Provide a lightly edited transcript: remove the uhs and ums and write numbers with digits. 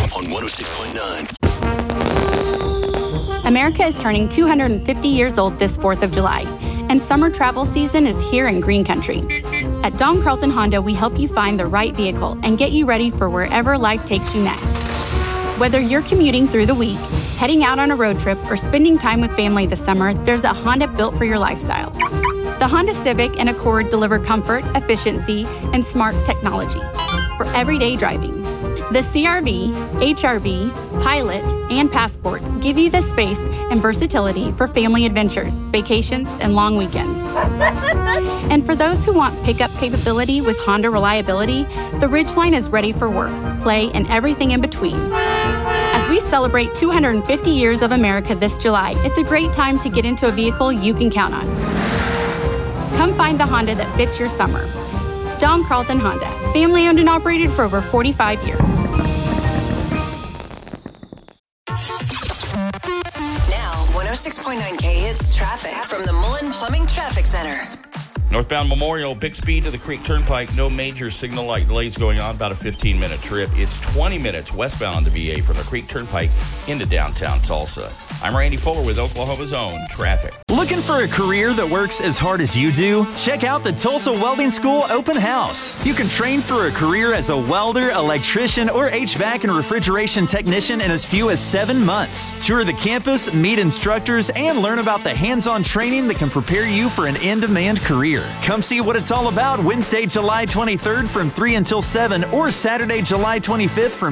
on 106.9. America is turning 250 years old this 4th of July, and summer travel season is here in Green Country. At Don Carlton Honda, we help you find the right vehicle and get you ready for wherever life takes you next. Whether you're commuting through the week, heading out on a road trip, or spending time with family this summer, there's a Honda built for your lifestyle. The Honda Civic and Accord deliver comfort, efficiency, and smart technology for everyday driving. The CR-V, HR-V, Pilot, and Passport give you the space and versatility for family adventures, vacations, and long weekends. And for those who want pickup capability with Honda reliability, the Ridgeline is ready for work, play, and everything in between. As we celebrate 250 years of America this July, it's a great time to get into a vehicle you can count on. Come find the Honda that fits your summer. Don Carlton Honda, family owned and operated for over 45 years. Now, 106.9K, it's traffic from the Mullen Plumbing Traffic Center. Northbound Memorial, Bixby to the Creek Turnpike, no major signal light delays going on, about a 15-minute trip. It's 20 minutes westbound to VA from the Creek Turnpike into downtown Tulsa. I'm Randy Fuller with Oklahoma's Own Traffic. Looking for a career that works as hard as you do? Check out the Tulsa Welding School Open House. You can train for a career as a welder, electrician, or HVAC and refrigeration technician in as few as 7 months. Tour the campus, meet instructors, and learn about the hands-on training that can prepare you for an in-demand career. Come see what it's all about Wednesday, July 23rd from 3 until 7 or Saturday, July 25th from